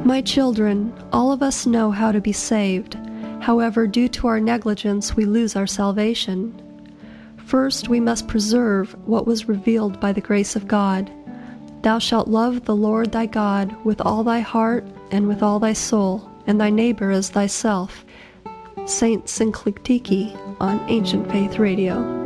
My children, all of us know how to be saved. However, due to our negligence, we lose our salvation. First, we must preserve what was revealed by the grace of God. Thou shalt love the Lord thy God with all thy heart and with all thy soul, and thy neighbor as thyself. Saint Synclitique on Ancient Faith Radio.